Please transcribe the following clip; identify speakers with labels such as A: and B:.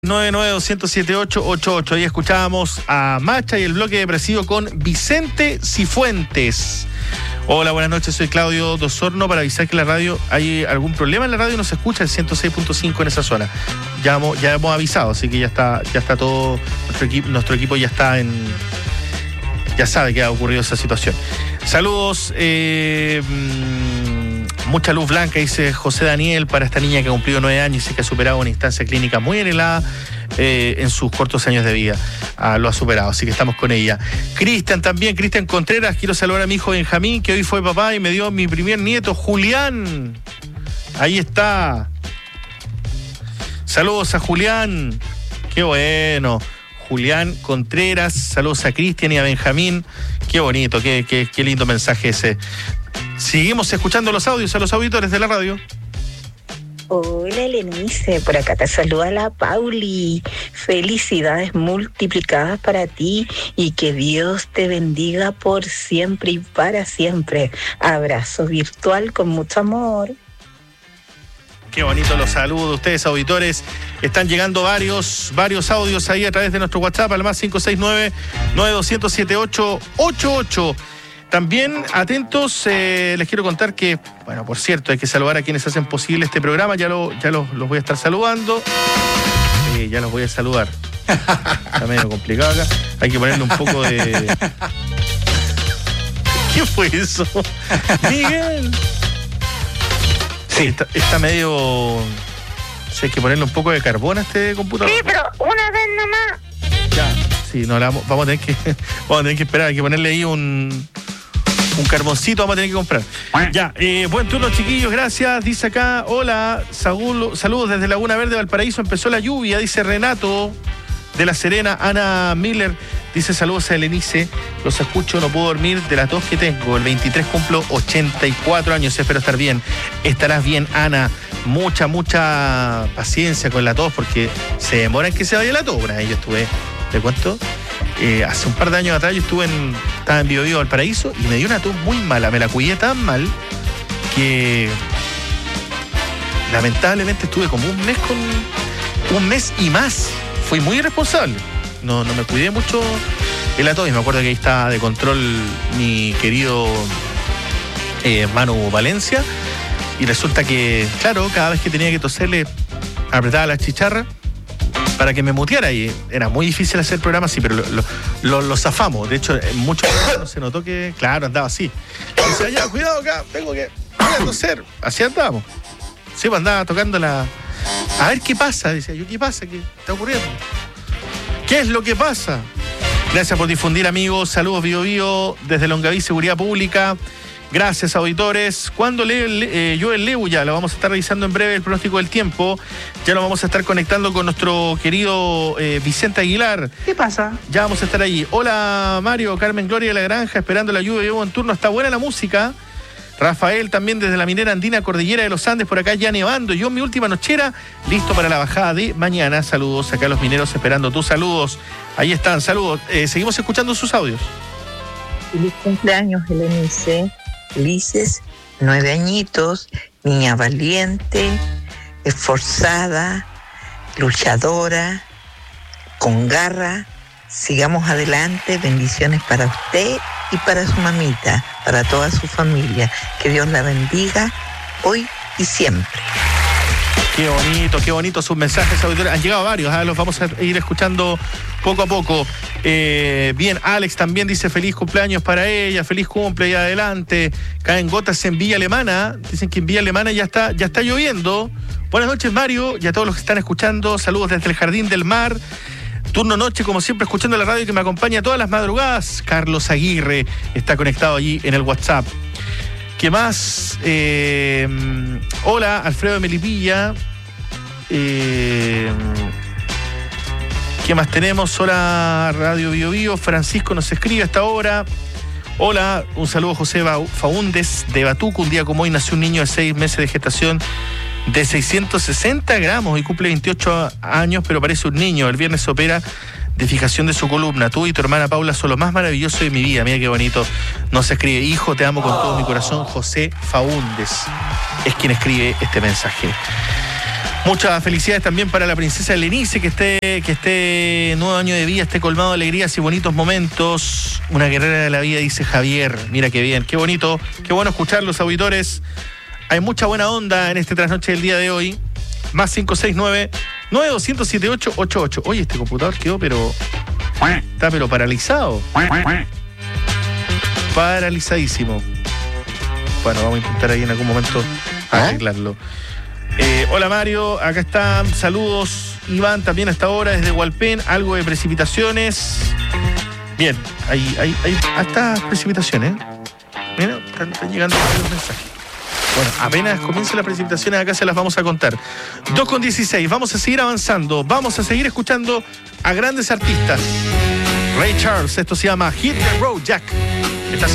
A: 992078888. Ahí escuchábamos a Macha y el bloque depresivo con Vicente Cifuentes. Hola, buenas noches, soy Claudio Dosorno para avisar que la radio, hay algún problema en la radio, no se escucha el 106.5 en esa zona. Ya hemos avisado, así que ya está todo, nuestro equipo ya está ya sabe que ha ocurrido esa situación. Saludos, mucha luz blanca, dice José Daniel, para esta niña que ha cumplido 9 años y que ha superado una instancia clínica muy anhelada en sus cortos años de vida. Lo ha superado, así que estamos con ella. Cristian también, Cristian Contreras, quiero saludar a mi hijo Benjamín, que hoy fue papá y me dio mi primer nieto, Julián. Ahí está. Saludos a Julián. Qué bueno. Julián Contreras, saludos a Cristian y a Benjamín. Qué bonito, qué lindo mensaje ese. Seguimos escuchando los audios a los auditores de la radio.
B: Hola, Lenice, por acá te saluda la Pauli. Felicidades multiplicadas para ti y que Dios te bendiga por siempre y para siempre. Abrazo virtual con mucho amor.
A: Qué bonito los saludos. Ustedes, auditores, están llegando varios audios ahí a través de nuestro WhatsApp al más 569-9207-8888. También, atentos, les quiero contar que, bueno, por cierto, hay que saludar a quienes hacen posible este programa. Ya los voy a estar saludando. Ya los voy a saludar. Está medio complicado acá. Hay que ponerle un poco de... ¿Qué fue eso? Miguel. Sí, está medio... Hay que ponerle un poco de carbón a este computador.
B: Sí, pero una vez nomás.
A: Ya, sí, no, vamos a tener que esperar. Hay que ponerle ahí un carboncito, vamos a tener que comprar. Ya, buen turno, chiquillos, gracias. Dice acá, hola, saludos desde Laguna Verde, Valparaíso. Empezó la lluvia, dice Renato de La Serena. Ana Miller dice, saludos a Elenice, los escucho, no puedo dormir de las tos que tengo. El 23 cumplo 84 años, espero estar bien. Estarás bien, Ana. Mucha paciencia con la tos, porque se demora en que se vaya la tos. Una vez yo estuve, ¿te cuento? Hace un par de años atrás yo estaba en Biobío, Valparaíso, y me dio una tos muy mala. Me la cuidé tan mal que lamentablemente estuve como un mes y más. Fui muy irresponsable. No me cuidé mucho en la tos. Y me acuerdo que ahí estaba de control mi querido Manu Valencia. Y resulta que, claro, cada vez que tenía que toserle, apretaba la chicharra para que me muteara. Y era muy difícil hacer el programa así, pero lo zafamos. De hecho, en muchos programas se notó que, claro, andaba así. Y decía, ya, cuidado acá, voy a toser. Así andábamos. Sí, pues andaba tocando a ver qué pasa. Decía yo, ¿qué pasa? ¿Qué está ocurriendo? ¿Qué es lo que pasa? Gracias por difundir, amigos. Saludos, Biobío, desde Longaví, Seguridad Pública. Gracias, auditores. ¿Cuándo lee Joel Leu? Ya lo vamos a estar revisando en breve, el pronóstico del tiempo. Ya lo vamos a estar conectando con nuestro querido Vicente Aguilar.
C: ¿Qué pasa?
A: Ya vamos a estar allí. Hola, Mario, Carmen Gloria de la Granja, esperando la lluvia. Llevo en turno. Está buena la música. Rafael también desde la minera andina Cordillera de los Andes, por acá ya nevando. Yo en mi última nochera, listo para la bajada de mañana. Saludos acá a los mineros esperando tus saludos. Ahí están, saludos. Seguimos escuchando sus audios.
B: Feliz cumpleaños, Elenice. Felices 9 añitos, niña valiente, esforzada, luchadora, con garra. Sigamos adelante. Bendiciones para usted y para su mamita, para toda su familia. Que Dios la bendiga hoy y siempre.
A: Qué bonito sus mensajes, auditores. Han llegado varios, los vamos a ir escuchando poco a poco. Bien, Alex también dice feliz cumpleaños para ella, feliz cumple y adelante. Caen gotas en Villa Alemana. Dicen que en Villa Alemana ya está lloviendo. Buenas noches, Mario, y a todos los que están escuchando. Saludos desde el Jardín del Mar. Turno noche, como siempre, escuchando la radio que me acompaña todas las madrugadas. Carlos Aguirre está conectado allí en el WhatsApp. ¿Qué más? Hola, Alfredo de Melipilla. ¿Qué más tenemos? Hola, Radio Biobío. Francisco nos escribe hasta ahora. Hola, un saludo a José Faúndez de Batuco. Un día como hoy nació un niño de 6 meses de gestación de 660 gramos y cumple 28 años, pero parece un niño. El viernes se opera de fijación de su columna. Tú y tu hermana Paula son lo más maravilloso de mi vida. Mira qué bonito nos escribe. Hijo, te amo con todo mi corazón. José Faúndez es quien escribe este mensaje. Muchas felicidades también para la princesa Lenice, que este nuevo año de vida esté colmado de alegrías y bonitos momentos. Una guerrera de la vida, dice Javier. Mira qué bien, qué bonito, qué bueno escuchar los auditores. Hay mucha buena onda en este trasnoche del día de hoy. Más 569-9200-7888. Oye, este computador quedó está paralizado. Paralizadísimo. Bueno, vamos a intentar ahí en algún momento arreglarlo. Hola Mario, acá están, saludos. Iván también hasta ahora desde Hualpén, algo de precipitaciones. Bien, hay hasta precipitaciones. Mira, están llegando varios mensajes. Bueno, apenas comiencen las precipitaciones acá se las vamos a contar. 2:16, vamos a seguir avanzando, vamos a seguir escuchando a grandes artistas. Ray Charles, esto se llama Hit the Road Jack.